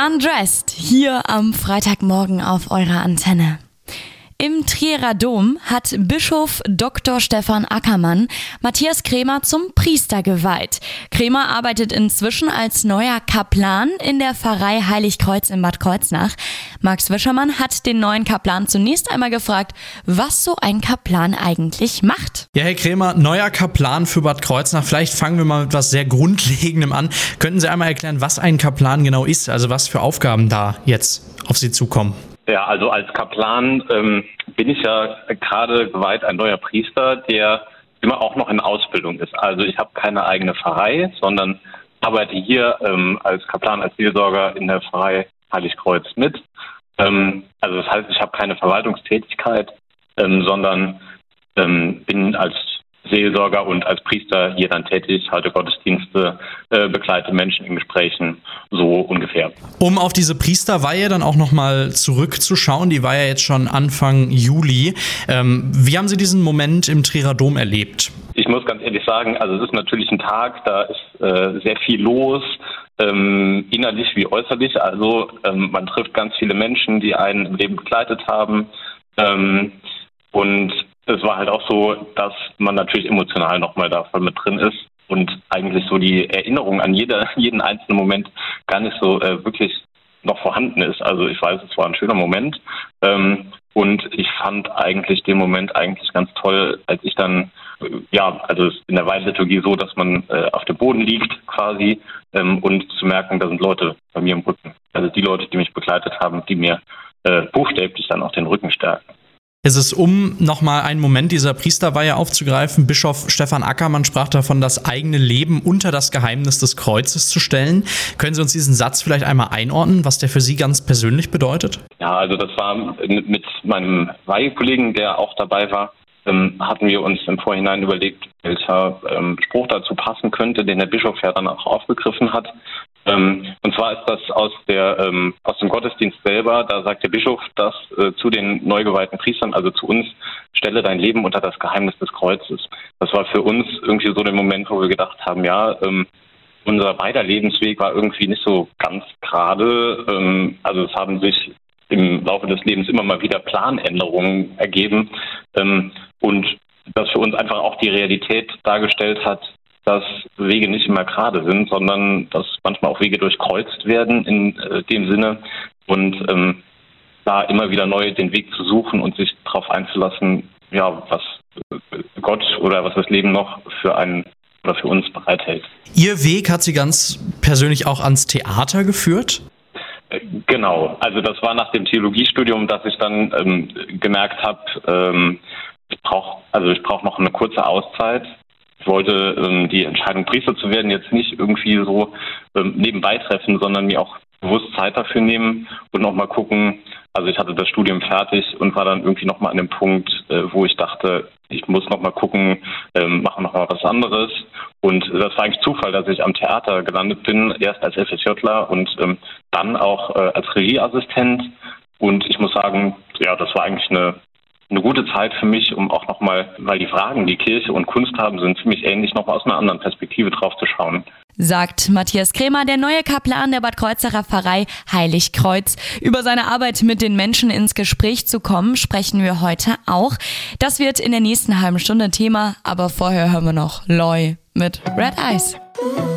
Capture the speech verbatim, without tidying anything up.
Undressed, hier am Freitagmorgen auf eurer Antenne. Im Trierer Dom hat Bischof Doktor Stefan Ackermann Matthias Krämer zum Priester geweiht. Krämer arbeitet inzwischen als neuer Kaplan in der Pfarrei Heiligkreuz in Bad Kreuznach. Max Wischermann hat den neuen Kaplan zunächst einmal gefragt, was so ein Kaplan eigentlich macht. Ja, Herr Krämer, neuer Kaplan für Bad Kreuznach. Vielleicht fangen wir mal mit etwas sehr Grundlegendem an. Könnten Sie einmal erklären, was ein Kaplan genau ist, also was für Aufgaben da jetzt auf Sie zukommen? Ja, also als Kaplan ähm, bin ich ja gerade geweiht, ein neuer Priester, der immer auch noch in Ausbildung ist. Also ich habe keine eigene Pfarrei, sondern arbeite hier ähm, als Kaplan, als Seelsorger in der Pfarrei Heiligkreuz mit. Ähm, also das heißt, ich habe keine Verwaltungstätigkeit, ähm, sondern ähm, bin als Seelsorger und als Priester hier dann tätig, halte Gottesdienste, äh, begleite Menschen in Gesprächen, so ungefähr. Um auf diese Priesterweihe dann auch nochmal zurückzuschauen, die war ja jetzt schon Anfang Juli. Ähm, wie haben Sie diesen Moment im Trierer Dom erlebt? Ich muss ganz ehrlich sagen, also es ist natürlich ein Tag, da ist äh, sehr viel los, ähm, innerlich wie äußerlich. Also ähm, man trifft ganz viele Menschen, die einen im Leben begleitet haben. Ähm, und es war halt auch so, dass man natürlich emotional nochmal da voll mit drin ist und eigentlich so die Erinnerung an jeder, jeden einzelnen Moment gar nicht so äh, wirklich noch vorhanden ist. Also ich weiß, es war ein schöner Moment ähm, und ich fand eigentlich den Moment eigentlich ganz toll, als ich dann, äh, ja, also es ist in der Weihliturgie so, dass man äh, auf dem Boden liegt quasi ähm, und zu merken, da sind Leute bei mir im Rücken. Also die Leute, die mich begleitet haben, die mir äh, buchstäblich dann auch den Rücken stärken. Es ist, um nochmal einen Moment dieser Priesterweihe aufzugreifen, Bischof Stefan Ackermann sprach davon, das eigene Leben unter das Geheimnis des Kreuzes zu stellen. Können Sie uns diesen Satz vielleicht einmal einordnen, was der für Sie ganz persönlich bedeutet? Ja, also das war mit meinem Weihekollegen, der auch dabei war, ähm, hatten wir uns im Vorhinein überlegt, welcher ähm, Spruch dazu passen könnte, den der Bischof ja dann auch aufgegriffen hat. Ähm, und zwar ist das aus der ähm, aus dem Gottesdienst selber, da sagt der Bischof, dass äh, zu den neu geweihten Priestern, also zu uns, stelle dein Leben unter das Geheimnis des Kreuzes. Das war für uns irgendwie so der Moment, wo wir gedacht haben, ja, ähm, unser beider Lebensweg war irgendwie nicht so ganz gerade. Ähm, also es haben sich im Laufe des Lebens immer mal wieder Planänderungen ergeben ähm, und das für uns einfach auch die Realität dargestellt hat, dass Wege nicht immer gerade sind, sondern dass manchmal auch Wege durchkreuzt werden in äh, dem Sinne und ähm, da immer wieder neu den Weg zu suchen und sich darauf einzulassen, ja, was Gott oder was das Leben noch für einen oder für uns bereithält. Ihr Weg hat Sie ganz persönlich auch ans Theater geführt? Genau, also das war nach dem Theologiestudium, dass ich dann ähm, gemerkt habe, ähm, ich brauche also ich brauche noch eine kurze Auszeit. Ich wollte ähm, die Entscheidung, Priester zu werden, jetzt nicht irgendwie so ähm, nebenbei treffen, sondern mir auch bewusst Zeit dafür nehmen und nochmal gucken. Also ich hatte das Studium fertig und war dann irgendwie nochmal an dem Punkt, äh, wo ich dachte, ich muss nochmal gucken, ähm, machen nochmal was anderes. Und das war eigentlich Zufall, dass ich am Theater gelandet bin, erst als FSJler und ähm, dann auch äh, als Regieassistent. Und ich muss sagen, ja, das war eigentlich eine Eine gute Zeit für mich, um auch nochmal, weil die Fragen, die Kirche und Kunst haben, sind ziemlich ähnlich, nochmal aus einer anderen Perspektive drauf zu schauen. Sagt Matthias Krämer, der neue Kaplan der Bad Kreuznacher Pfarrei Heiligkreuz. Über seine Arbeit mit den Menschen ins Gespräch zu kommen, sprechen wir heute auch. Das wird in der nächsten halben Stunde Thema, aber vorher hören wir noch Loy mit Red Eyes.